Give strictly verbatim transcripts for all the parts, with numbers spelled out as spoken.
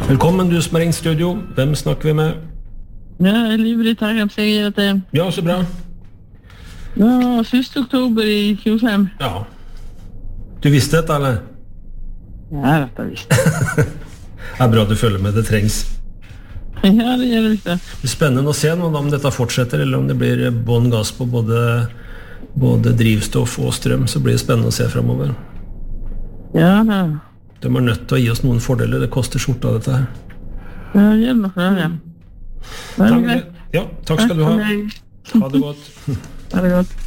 Velkommen, du som er ringt studio. Hvem snakker vi med? Ja, Liv-Britt Hagen sier at det Ja, så bra. ja, første oktober i tjuefem. Ja. Du visste dette, eller? Ja, jeg vet det visst. Det er bra du følger med, det trengs. Ja, det gjør det visst det. Det er spennende å se nå om dette fortsetter, eller om det blir bånn gass på både, både drivstoff og strøm, så blir det spennende å se fremover. Ja, det De er nødt til å gi oss noen fordeler, det koster skjorta dette her. ja, gjør det nok det, ja. Det er greit. Ja, takk skal du ha. Ha det godt. Ha det godt.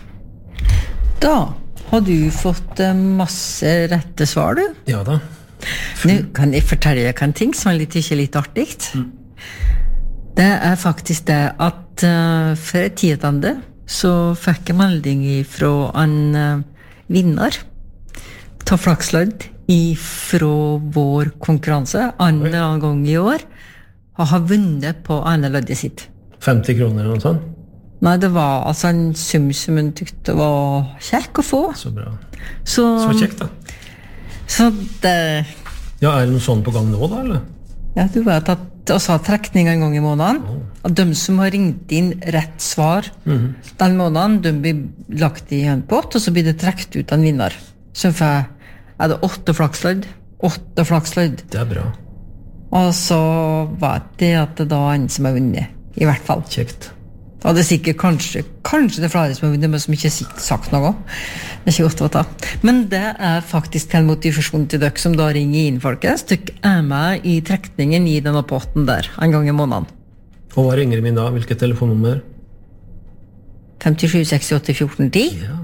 Da har du fått eh, masse rette svar, du. Ja da. Nu kan jeg fortelle deg en ting som er litt, ikke litt artig. Mm. Det er faktisk det at uh, for et tidende så fikk jeg melding fra en uh, vinner ta flakslodd ifra vår konkurranse andre gang i år og har vunnet på ene loddet sitt. femti kroner eller noe sånt? Nei, det var altså en sum som hun tykte var kjekk å få. Så bra. Så, Så kjekt da. Så det... Ja, er det noe sånn på gang nå da, eller? Ja, du vet at også har trekning en gang i måneden. Oh. Og de som har ringt inn rett svar Mhm. den måneden, de blir lagt i en pott, og så blir det trekt ut en vinner. Så får er det åtte flakslodd. Åtte flakslodd. Det er bra. Og så vet jeg at det da er en som har vunnet, i hvert fall. Kjekt. Og det er sikkert kanskje, kanskje det er flere som har vunnet, men som ikke har sagt noe. Det er ikke godt å ta. Men det er faktisk en motivasjon til dere som da ringer inn, folkens. Dere er med i trekningen i denne potten der, en gang i måneden. Og hva ringer min da? Hvilket telefonnummer? femtisju sekstiåtte fjorten ti. Ja.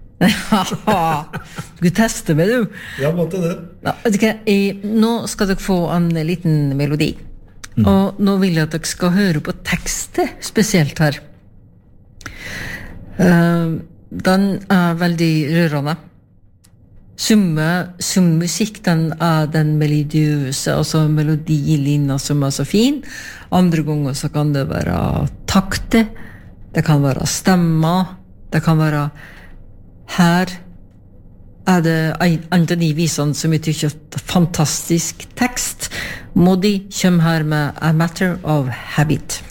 Du tester meg, du. Ja, måtte det. Ja, vet du hva, jeg, nå skal dere få en liten melodi. Mm. Og nå vil jeg at dere skal høre på tekstet spesielt her. Uh, den er veldig rørende. Summe, summe musikk, den er den melodiøse, altså melodilinja som er så fin. Andre ganger så kan det være takte, det kan være stemmer, det kan være her er det en av de visene som jeg tykker er fantastisk tekst. Modi kommer her med A Matter of Habit.